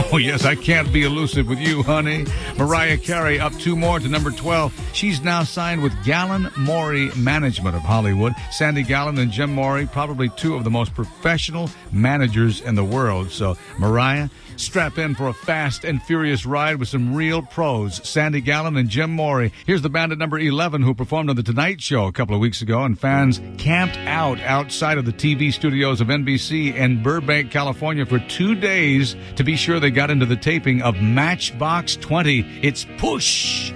Oh, yes, I can't be elusive with you, honey. Mariah Carey up 2 more to number 12. She's now signed with Gallen Morey Management of Hollywood. Sandy Gallen and Jim Morey, probably 2 of the most professional managers in the world. So, Mariah, strap in for a fast and furious ride with some real pros. Sandy Gallen and Jim Morey. Here's the band at number 11 who performed on The Tonight Show a couple of weeks ago, and fans camped out outside of the TV studios of NBC in Burbank, California for 2 days to be sure they got into the taping of Matchbox 20. It's Push.